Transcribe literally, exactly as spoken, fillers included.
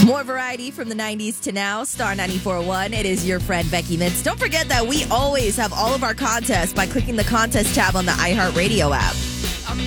More variety from the nineties to now. Star ninety-four point one. It is your friend, Becky Mintz. Don't forget that we always have all of our contests by clicking the contest tab on the iHeartRadio app.